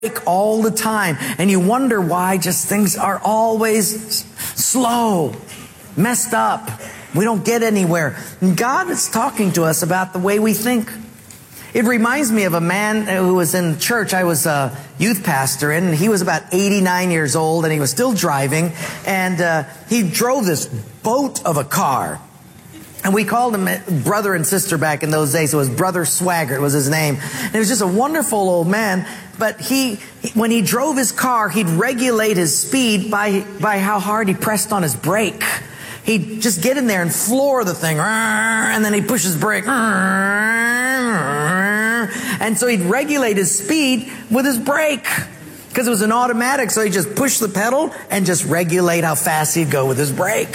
all the time, and you wonder why just things are always slow, messed up. We don't get anywhere. And God is talking to us about the way we think. It reminds me of a man who was in church. I was a youth pastor, and he was about 89 years old, and he was still driving, and he drove this boat of a car. And we called him brother and sister back in those days. It was Brother Swaggart was his name. And he was just a wonderful old man. But when he drove his car, he'd regulate his speed by how hard he pressed on his brake. He'd just get in there and floor the thing. And then he'd push his brake. And so he'd regulate his speed with his brake. Because it was an automatic, so he'd just push the pedal and just regulate how fast he'd go with his brake.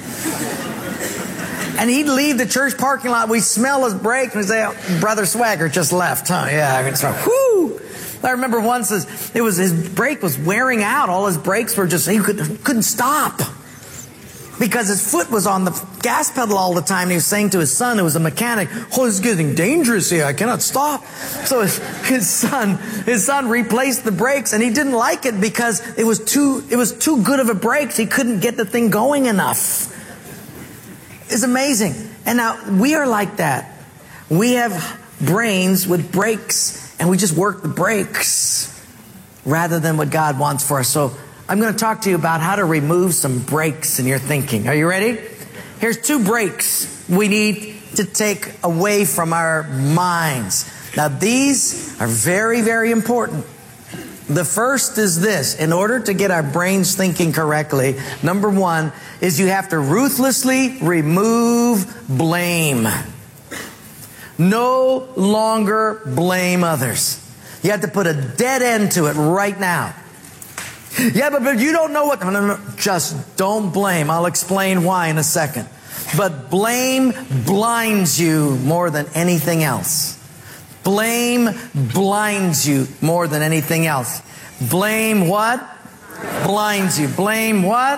And he'd leave the church parking lot. We smell his brake, and we'd say, oh, Brother Swaggart just left, huh? Yeah, I so, whoo! I remember once his brake was wearing out. All his brakes were just, he couldn't stop. Because his foot was on the gas pedal all the time. And he was saying to his son, who was a mechanic, oh, this is getting dangerous here. I cannot stop. So his son replaced the brakes, and he didn't like it because it was too good of a brake. He couldn't get the thing going enough. It's amazing. And now we are like that. We have brains with brakes, and we just work the brakes rather than what God wants for us. So I'm going to talk to you about how to remove some brakes in your thinking. Are you ready? Here's 2 brakes we need to take away from our minds. Now these are very, very important. The first is this. In order to get our brains thinking correctly, number 1 is you have to ruthlessly remove blame. No longer blame others. You have to put a dead end to it right now. Yeah, but you don't know what... No. Just don't blame. I'll explain why in a second. But blame blinds you more than anything else. Blame blinds you more than anything else. Blame what? Blinds you. Blame what?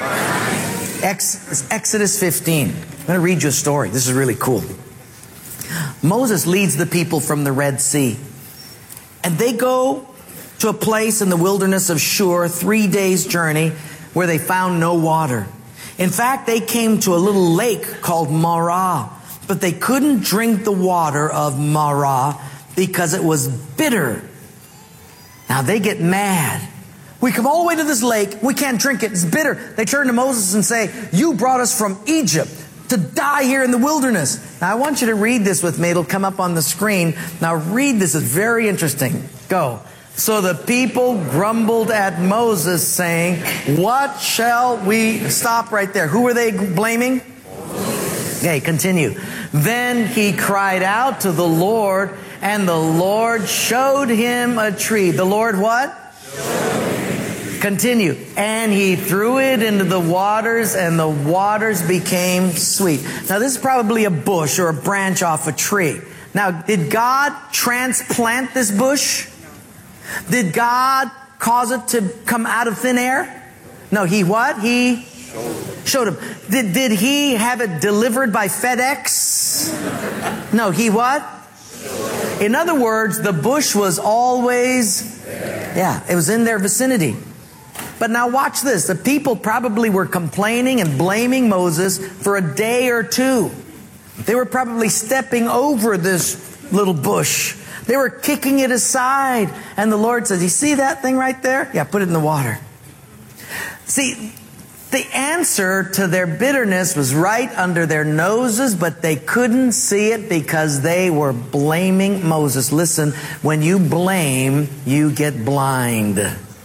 Exodus 15. I'm going to read you a story. This is really cool. Moses leads the people from the Red Sea. And they go to a place in the wilderness of Shur, 3 days' journey, where they found no water. In fact, they came to a little lake called Marah. But they couldn't drink the water of Marah because it was bitter. Now they get mad. We come all the way to this lake. We can't drink it. It's bitter. They turn to Moses and say, you brought us from Egypt to die here in the wilderness. Now I want you to read this with me. It'll come up on the screen. Now read this. It's very interesting. Go. So the people grumbled at Moses, saying, what shall we... Stop right there. Who are they blaming? Okay, continue. Then he cried out to the Lord, and the Lord showed him a tree. The Lord what? Continue. And he threw it into the waters, and the waters became sweet. Now this is probably a bush or a branch off a tree. Now, did God transplant this bush? Did God cause it to come out of thin air? No, he what? He showed him. Did he have it delivered by FedEx? No, he what? In other words, the bush was always, it was in their vicinity. But now watch this. The people probably were complaining and blaming Moses for a day or 2. They were probably stepping over this little bush. They were kicking it aside. And the Lord says, you see that thing right there? Yeah, put it in the water. See, the answer to their bitterness was right under their noses, but they couldn't see it because they were blaming Moses. Listen, when you blame, you get blind.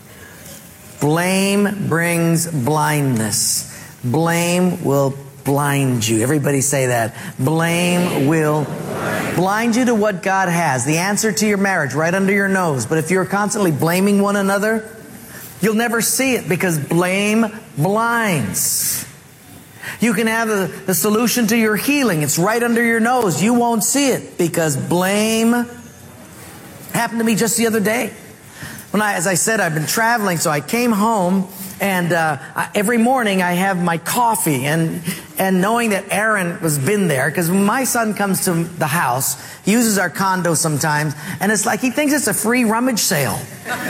Blame brings blindness. Blame will blind you. Everybody say that. Blame will blind you to what God has. The answer to your marriage right under your nose. But if you're constantly blaming one another, you'll never see it because blame blinds. You can have the solution to your healing. It's right under your nose. You won't see it because blame happened to me just the other day. As I said, I've been traveling, so I came home, and every morning I have my coffee, and and knowing that Aaron was been there, because when my son comes to the house, he uses our condo sometimes, and it's like he thinks it's a free rummage sale.